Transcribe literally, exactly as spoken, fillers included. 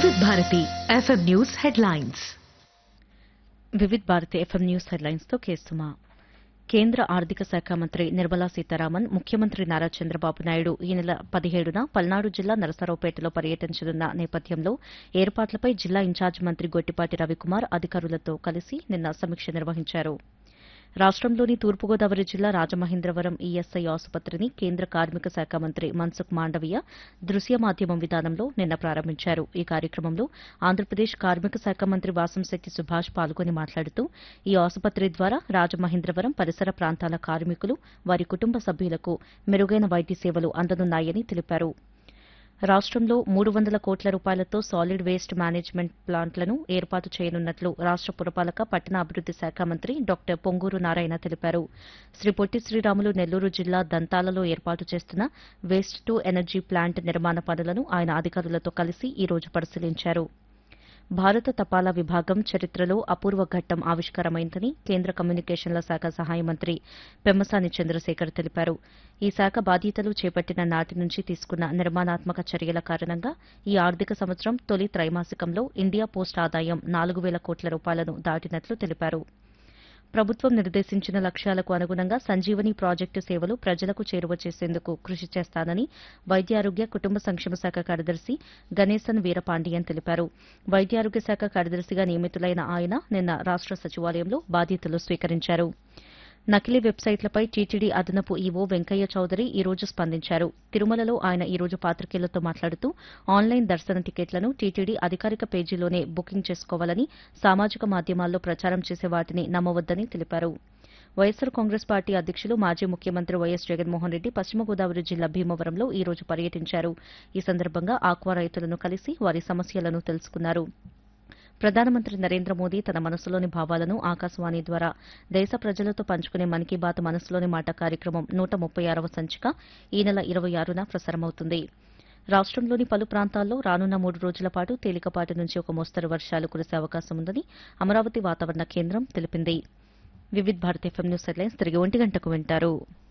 Vividh Bharati FM news headlines. Vividh Bharati FM news headlines తో కేసుమా. కేంద్ర ఆర్థిక శాఖ మంత్రి నిర్మలా సీతారామన్ ముఖ్యమంత్రి నారా చంద్రబాబు నాయుడు ఈ నెల పదిహేడున పల్నాడు జిల్లా నరసరావుపేటలో పర్యటించనున్న నేపథ్యంలో ఏర్పాట్లపై జిల్లా ఇన్ఛార్జి మంత్రి గొట్టిపాటి రవికుమార్ అధికారులతో కలిసి నిన్న సమీక్ష నిర్వహించారు. రాష్టంలోని తూర్పుగోదావరి జిల్లా రాజమహేంద్రవరం ఈఎస్ఐ ఆసుపత్రిని కేంద్ర కార్మిక శాఖ మంత్రి మన్సుఖ్ మాండవీయ దృశ్య మాధ్యమం విధానంలో నిన్న ప్రారంభించారు. ఈ కార్యక్రమంలో ఆంధ్రప్రదేశ్ కార్మిక శాఖ మంత్రి వాసంశెట్టి సుభాష్ పాల్గొని మాట్లాడుతూ ఈ ఆసుపత్రి ద్వారా రాజమహేంద్రవరం పరిసర ప్రాంతాల కార్మికులు వారి కుటుంబ సభ్యులకు మెరుగైన వైద్య సేవలు అందనున్నాయని తెలిపారు. రాష్టంలో మూడు వందల కోట్ల రూపాయలతో సాలిడ్ వేస్ట్ మేనేజ్మెంట్ ప్లాంట్లను ఏర్పాటు చేయనున్నట్లు రాష్ట పురపాలక పట్టణాభివృద్ది శాఖ మంత్రి డాక్టర్ పొంగూరు నారాయణ తెలిపారు. శ్రీ పొట్టి శ్రీరాములు నెల్లూరు జిల్లా దంతాలలో ఏర్పాటు చేస్తున్న వేస్ట్ టు ఎనర్జీ ప్లాంట్ నిర్మాణ పనులను ఆయన అధికారులతో కలిసి ఈ రోజు పరిశీలించారు. భారత తపాలా విభాగం చరిత్రలో అపూర్వ ఘట్టం ఆవిష్కారమైందని కేంద్ర కమ్యూనికేషన్ల శాఖ సహాయ మంత్రి పెమ్మసాని చంద్రశేఖర్ తెలిపారు. ఈ శాఖ బాధ్యతలు చేపట్టిన నాటి నుంచి తీసుకున్న నిర్మాణాత్మక చర్యల కారణంగా ఈ ఆర్థిక సంవత్సరం తొలి త్రైమాసికంలో ఇండియా పోస్ట్ ఆదాయం నాలుగు వేల కోట్ల రూపాయలను దాటినట్లు తెలిపారు. ప్రభుత్వం నిర్దేశించిన లక్ష్యాలకు అనుగుణంగా సంజీవని ప్రాజెక్టు సేవలు ప్రజలకు చేరువ చేసేందుకు కృషి చేస్తానని వైద్యారోగ్య కుటుంబ సంక్షేమ శాఖ కార్యదర్శి గణేశన్ వీరపాండియన్ తెలిపారు. వైద్యారోగ్య శాఖ కార్యదర్శిగా నియమితులైన ఆయన నిన్న రాష్ట సచివాలయంలో బాధ్యతలు స్వీకరించారు. నకిలీ వెబ్సైట్లపై టీటీడీ అదనపు ఈవో వెంకయ్య చౌదరి ఈ రోజు స్పందించారు. తిరుమలలో ఆయన ఈ రోజు పాత్రికేయులతో మాట్లాడుతూ ఆన్లైన్ దర్శన టికెట్లను టీటీడీ అధికారిక పేజీలోనే బుకింగ్ చేసుకోవాలని, సామాజిక మాధ్యమాల్లో ప్రచారం చేసే వాటిని నమ్మవద్దని తెలిపారు. వైఎస్సార్ కాంగ్రెస్ పార్టీ అధ్యకులు మాజీ ముఖ్యమంత్రి వైఎస్ జగన్మోహన్ రెడ్డి పశ్చిమ గోదావరి జిల్లా భీమవరంలో ఈ రోజు పర్యటించారు. ఈ సందర్భంగా ఆక్వా రైతులను కలిసి వారి సమస్యలను తెలుసుకున్నారు. ప్రధానమంత్రి నరేంద్ర మోదీ తన మనసులోని భావాలను ఆకాశవాణి ద్వారా దేశ ప్రజలతో పంచుకునే మన్ కీ బాత్ మనసులోని మాట కార్యక్రమం నూట ముప్పై ఆరవ సంచిక ఈ నెల ఇరవై ఆరున ప్రసారమవుతుంది. రాష్టంలోని పలు ప్రాంతాల్లో రానున్న మూడు రోజుల పాటు తేలికపాటి నుంచి ఒక మోస్తరు వర్షాలు కురిసే అవకాశం ఉందని అమరావతి వాతావరణ కేంద్రం తెలిపింది. Vividh Bharat FM news headlines తిరిగి ఒంటి గంటకు వింటారు.